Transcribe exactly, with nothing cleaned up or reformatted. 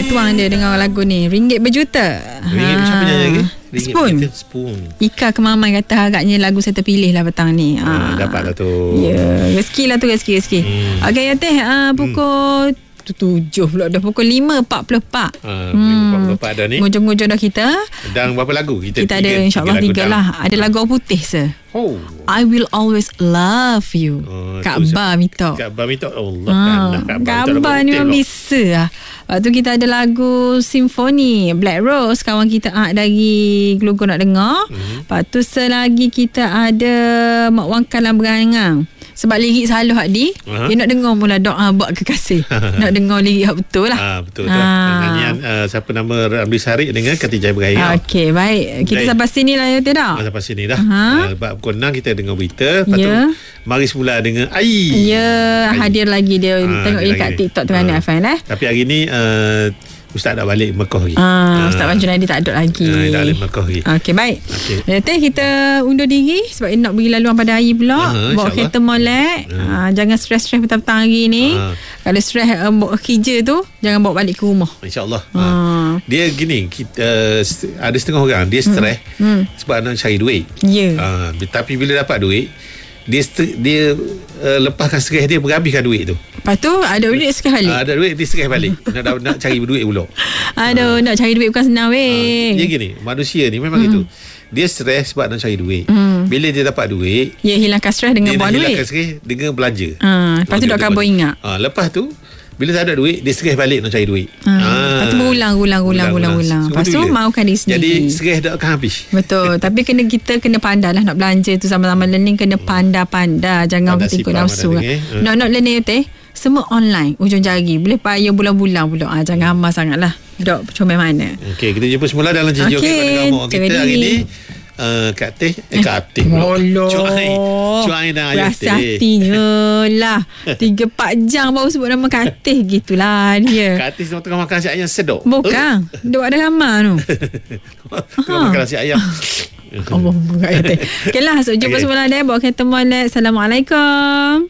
tuang dia dengar lagu ni. Ringgit berjuta. Ringgit ha. Siapa nyanyi lagi? Ringgit Spoon. berjuta, Spoon. Ika Kemaman kata agaknya lagu saya terpilih lah petang ni. Ha, ha. Dapatlah tu. Ya, yeah. Rezeki lah tu, rezeki rezeki. Hmm. Okey ya teh, uh, pukul hmm. tujuh pula dah, pukul lima empat puluh empat. Ha, lima empat puluh empat dah ni. Ngujung-ngujung dah kita. Dan berapa lagu? Kita, kita tiga, ada insyaAllah tiga, tiga lah. Ada lagu putih se. Oh. I will always love you. Oh, Kak Ba Mito. Kak Ba Mito. Allah ha, Kak Ba ni memang bisa lah. Lepas tu kita ada lagu Simfoni Black Rose, kawan kita ah dari Gelugor nak dengar. Mm-hmm. Lepas tu selagi kita ada Mak Wang Kalang Berangang. Sebab lirik selalu Hak Di, uh-huh. dia nak dengar mula doa buat kekasih. Nak dengar lirik hak betul lah. Ah, betul tu. Ha. Nyanyian uh, siapa nama Ramli Sarik dengan Khatijah Ibrahim. Okey, baik. Kita baik. Sampai sini lah ya tidak? Ah, sampai sini dah. Uh-huh. Uh, sebab pukul enam kita dengar berita. Lepas yeah. tu mari semula dengan Ai. Ya, yeah, hadir lagi dia. Ha, tengok dia kat TikTok tu kan ha. Afan eh. Tapi hari ni uh, Ustaz nak balik Mekah lagi. Ah, Ustaz Wan Junaidi tak ada lagi. Ah, tak balik Mekah lagi. Okey, baik. Okay. Ya, teh kita undur diri sebab nak pergi laluan pada hari pula. Uh, bawa kereta molek. Uh. Ah, jangan stres-stres petang-petang hari ni. Uh. Kalau stres uh, bawa kerja tu, jangan bawa balik ke rumah. InsyaAllah. Uh. Uh. Dia gini, kita uh, ada setengah orang dia stres hmm. hmm. sebab nak cari duit. Ya. Yeah. Uh, tapi bila dapat duit, dia dia uh, lepaskan stres dia, berhabiskan duit tu. Lepas tu ada duit stres balik. Uh, ada duit dia stres balik. nak, nak cari duit pula. Aduh, uh. nak cari duit bukan senang weh. Uh, dia gini, manusia ni memang hmm. gitu. Dia stres sebab nak cari duit. Hmm. Bila dia dapat duit, dia hilangkan stres dengan buang duit. Dia hilangkan stres dengan belanja. Uh, lepas tu dok kabur ingat. Uh, lepas tu bila tak ada duit, dia stres balik nak cari duit. Ha. Ha. Lepas tu berulang, ulang, ulang, ulang, ulang. Lepas tu mahukan diri sendiri. Jadi stres tak akan habis. Betul. Tapi kena kita kena pandai lah nak belanja tu sama-sama learning, kena pandai-pandai. Jangan ikut nafsu lah. Eh. Nak nak learning teh, semua online, ujung jari. Boleh payah bulan-bulan pula. Ha, jangan amal sangat lah. Dok comel mana. Okey, kita jumpa semula dalam Cincin Okey pada kamu. Kita hari ni Uh, Kak Teh eh, Kak Teh Cuai Cuai dan Ayah Teh. Hatinya lah tiga empat jam baru sebut nama Kak Teh. Gitulah dia. Kak Teh tengah makan nasi ayam sedap. Bukan uh. Duk ada ramah tu. Tengah makan nasi ayam. Allah. Okay lah, so jumpa okay. semula dia. Bawa kereta molek. Assalamualaikum.